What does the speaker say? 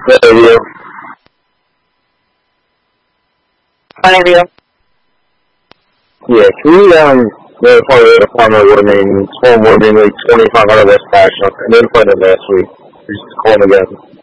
Good idea. Fine idea. Yeah, can we notify the Department of Warning, Storm Warning, like 2500 West National? I notified them last week. Just call them again.